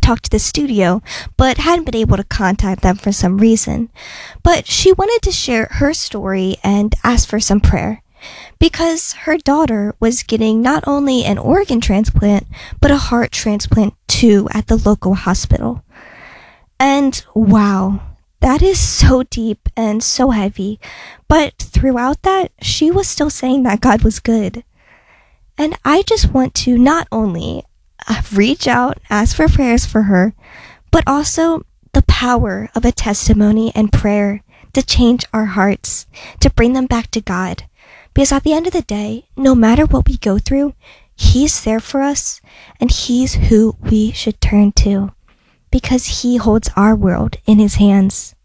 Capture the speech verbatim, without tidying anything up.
talk to the studio, but hadn't been able to contact them for some reason. But she wanted to share her story and ask for some prayer, because her daughter was getting not only an organ transplant, but a heart transplant too at the local hospital. And wow, that is so deep and so heavy. But throughout that, she was still saying that God was good. And I just want to not only reach out, ask for prayers for her, but also the power of a testimony and prayer to change our hearts, to bring them back to God. Because at the end of the day, no matter what we go through, He's there for us, and He's who we should turn to, because He holds our world in His hands.